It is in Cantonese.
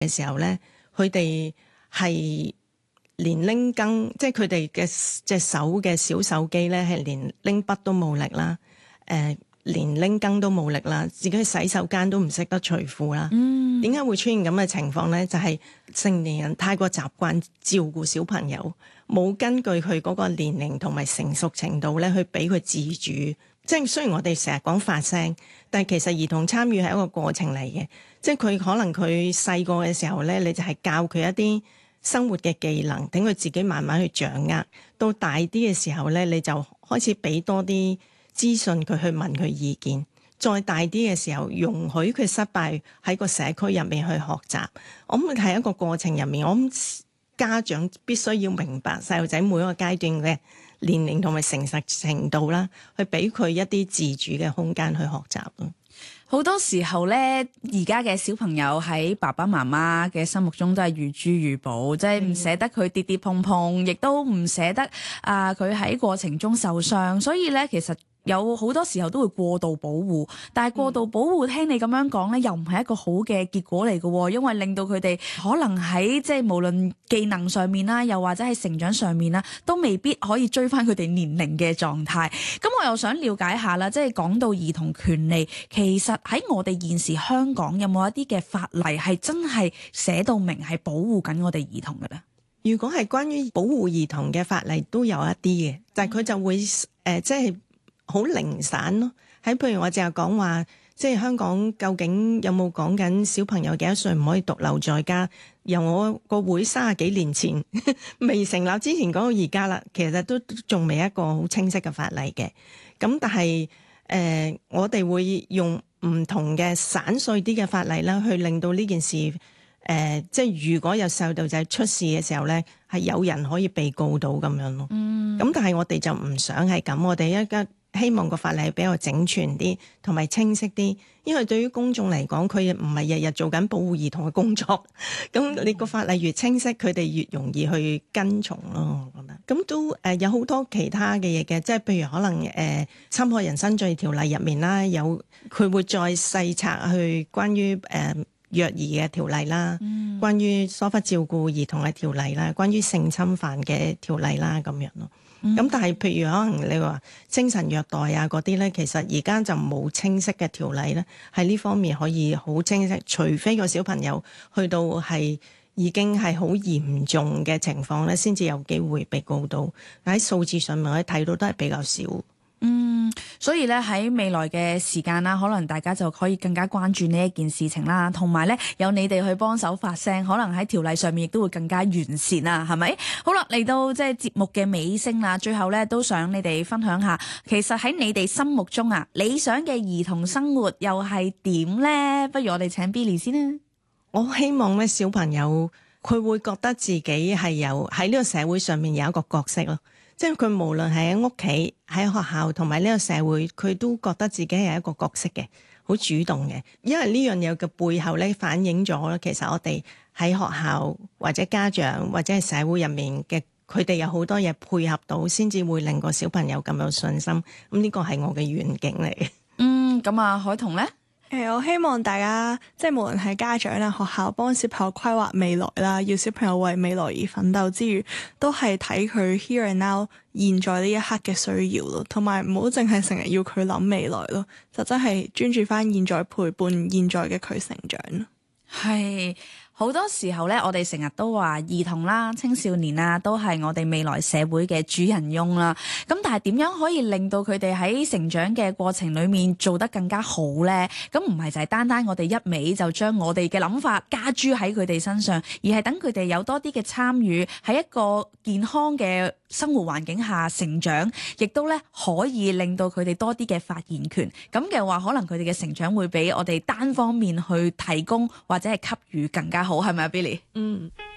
嘅時候咧，佢哋係連拎羹，即係佢哋嘅隻手嘅小手機咧，係連拎筆都冇力啦，連拎羹都冇力啦，自己去洗手間都唔識得除褲啦。點解會出現咁嘅情況咧？就係成年人太過習慣照顧小朋友，冇根據佢嗰個年齡同埋成熟程度咧，去俾佢自主。即係雖然我哋成日講發聲，但係其實兒童參與係一個過程嚟嘅。即係佢可能佢細個嘅時候咧，你就係教佢一啲生活嘅技能，等佢自己慢慢去掌握。到大啲嘅時候咧，你就開始俾多啲資訊佢去問佢意見。再大啲嘅時候，容許佢失敗喺個社區入面去學習。我諗係一個過程入面，我諗家長必須要明白細路仔每一個階段嘅年齡同埋成熟程度啦，去俾佢一啲自主嘅空間去學習咯。 好多時候咧，而家嘅小朋友喺爸爸媽媽嘅心目中都係如珠如寶，即係唔捨得佢跌跌碰碰，亦都唔捨得佢喺過程中受傷，所以咧其實有好多時候都會過度保護，但係過度保護聽你咁樣講咧，又唔係一個好嘅結果嚟嘅，因為令到佢哋可能喺即係無論技能上面啦，又或者喺成長上面啦，都未必可以追翻佢哋年齡嘅狀態。咁我又想了解下啦，即係講到兒童權利，其實喺我哋現時香港有冇一啲嘅法例係真係寫到明係保護緊我哋兒童嘅咧？ 如果係關於保護兒童嘅法例都有一啲嘅，但係佢就會即係好零散咯。喺譬如我淨係講話，即係香港究竟有冇講緊小朋友幾多歲唔可以獨留在家？由我個會30幾年前未成立之前講到而家啦，其實都仲未一個好清晰嘅法例嘅。咁但係我哋會用唔同嘅散碎啲嘅法例啦，去令到呢件事即係如果有細路仔出事嘅時候咧，係有人可以被告到咁樣咯。咁但係我哋就唔想係咁，我哋一家希望個法例比較整全啲，同埋清晰啲。因為對於公眾嚟講，佢唔係日日做緊保護兒童嘅工作。咁你個法例越清晰，佢哋越容易去跟從咯。我覺得咁都有好多其他嘅嘢嘅，即係譬如可能侵害人身罪條例入面啦，有佢會再細拆去關於虐兒嘅條例啦，關於疏忽照顧兒童嘅條例啦，關於性侵犯嘅條例啦，咁樣咯。咁但係譬如可能你話精神虐待啊嗰啲咧，其實而家就冇清晰嘅條例咧，喺呢方面可以好清晰，除非個小朋友去到係已經係好嚴重嘅情況咧，先至有機會被告到。喺數字上面可以睇到都係比較少。 所以咧喺未來嘅時間啦，可能大家就可以更加關注呢一件事情啦，同埋咧有你哋去幫手發聲，可能喺條例上面亦都會更加完善啦，係咪？好啦，嚟到即係節目嘅尾聲啦，最後咧都想你哋分享下，其實喺你哋心目中理想嘅兒童生活又係點咧？不如我哋請 Billy 先啦。 我希望咧小朋友佢會覺得自己係有喺呢個社會上面有一個角色咯。即係佢無論係喺屋企、喺學校同埋呢個社會，佢都覺得自己係一個角色嘅，好主動嘅。因為呢樣嘢嘅背後咧，反映咗咧，其實我哋喺學校或者家長或者係社會入面嘅，佢哋有好多嘢配合到，先至會令個小朋友咁有信心。咁呢個係我嘅願景嚟嘅。 咁海彤咧？ 我希望大家即係無論係家長啦、學校幫小朋友規劃未來啦，要小朋友為未來而奮鬥之餘，都係睇佢 here and now 現在呢一刻嘅需要咯，同埋唔好淨係成日要佢諗未來咯，就真係專注翻現在陪伴現在嘅佢成長咯。 係。好多時候咧，我哋成日都話兒童啦、青少年啦，都係我哋未來社會嘅主人翁啦。咁但係點樣可以令到佢哋喺成長嘅過程裡面做得更加好咧？咁唔係就係單單我哋一味就將我哋嘅諗法加諸喺佢哋身上，而係等佢哋有多啲嘅參與，喺一個健康嘅生活環境下成長，亦都咧可以令到佢哋多啲嘅發言權。咁嘅話，可能佢哋嘅成長會比我哋單方面去提供或者係給予更加好，係咪啊 Billy？